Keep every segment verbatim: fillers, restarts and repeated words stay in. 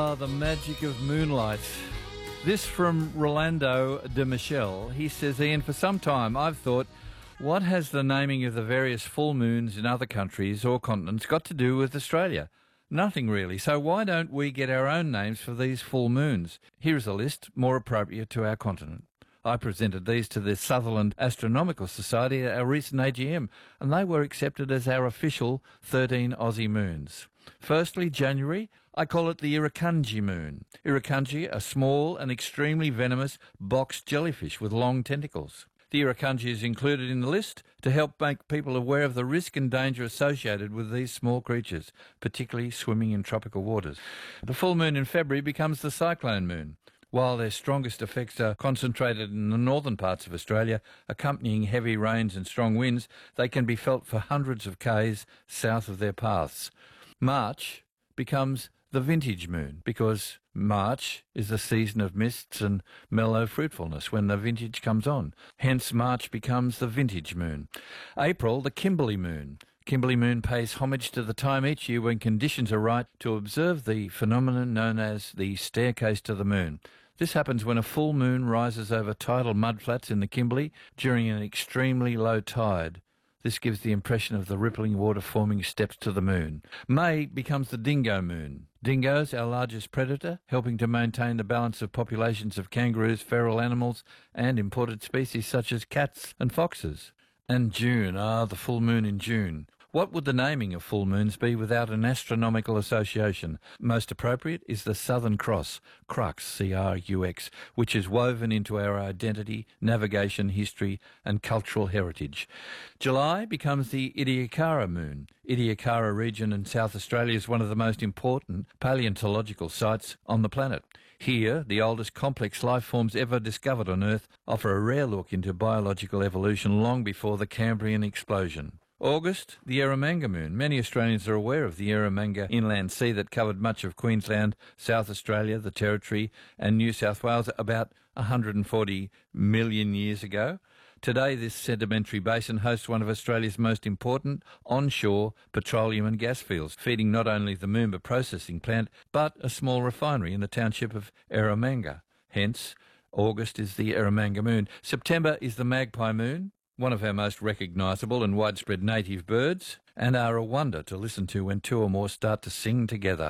Ah, the magic of moonlight. This from Rolando de Michel. He says, Ian, for some time I've thought, what has the naming of the various full moons in other countries or continents got to do with Australia? Nothing really. So why don't we get our own names for these full moons? Here's a list more appropriate to our continent. I presented these to the Sutherland Astronomical Society at our recent A G M, and they were accepted as our official thirteen Aussie moons. Firstly, January, I call it the Irukandji moon. Irukandji, a small and extremely venomous box jellyfish with long tentacles. The Irukandji is included in the list to help make people aware of the risk and danger associated with these small creatures, particularly swimming in tropical waters. The full moon in February becomes the cyclone moon. While their strongest effects are concentrated in the northern parts of Australia, accompanying heavy rains and strong winds, they can be felt for hundreds of k's south of their paths. March becomes the vintage moon because March is the season of mists and mellow fruitfulness when the vintage comes on. Hence, March becomes the vintage moon. April, the Kimberley moon. Kimberley moon pays homage to the time each year when conditions are right to observe the phenomenon known as the staircase to the moon. This happens when a full moon rises over tidal mudflats in the Kimberley during an extremely low tide. This gives the impression of the rippling water forming steps to the moon. May becomes the dingo moon. Dingoes, our largest predator, helping to maintain the balance of populations of kangaroos, feral animals and imported species such as cats and foxes. And June, ah, the full moon in June. What would the naming of full moons be without an astronomical association? Most appropriate is the Southern Cross, Crux, C R U X, which is woven into our identity, navigation, history and cultural heritage. July becomes the Ediacara moon. Ediacara region in South Australia is one of the most important paleontological sites on the planet. Here, the oldest complex life forms ever discovered on Earth offer a rare look into biological evolution long before the Cambrian explosion. August, the Eromanga moon. Many Australians are aware of the Eromanga inland sea that covered much of Queensland, South Australia, the Territory and New South Wales about one hundred forty million years ago. Today, this sedimentary basin hosts one of Australia's most important onshore petroleum and gas fields, feeding not only the Moomba processing plant, but a small refinery in the township of Eromanga. Hence, August is the Eromanga moon. September is the Magpie moon, one of our most recognisable and widespread native birds, and are a wonder to listen to when two or more start to sing together.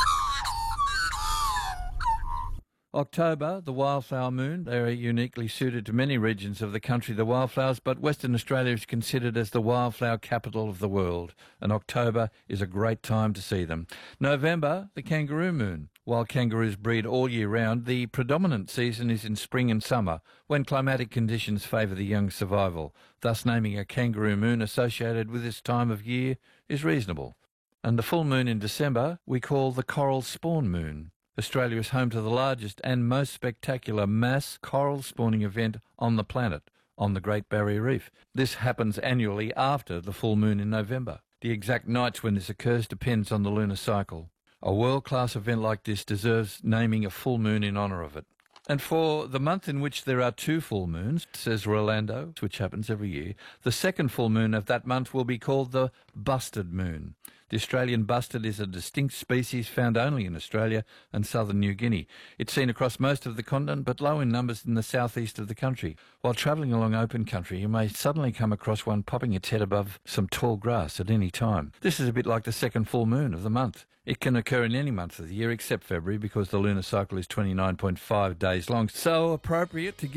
October, the wildflower moon. They are uniquely suited to many regions of the country, the wildflowers, but Western Australia is considered as the wildflower capital of the world, and October is a great time to see them. November, the kangaroo moon. While kangaroos breed all year round, the predominant season is in spring and summer, when climatic conditions favour the young survival. Thus, naming a kangaroo moon associated with this time of year is reasonable. And the full moon in December we call the coral spawn moon. Australia is home to the largest and most spectacular mass coral spawning event on the planet, on the Great Barrier Reef. This happens annually after the full moon in November. The exact nights when this occurs depends on the lunar cycle. A world-class event like this deserves naming a full moon in honour of it. And for the month in which there are two full moons, says Rolando, which happens every year, the second full moon of that month will be called the bustard moon. The Australian bustard is a distinct species found only in Australia and southern New Guinea. It's seen across most of the continent, but low in numbers in the southeast of the country. While travelling along open country, you may suddenly come across one popping its head above some tall grass at any time. This is a bit like the second full moon of the month. It can occur in any month of the year except February because the lunar cycle is twenty-nine point five days long. So appropriate to give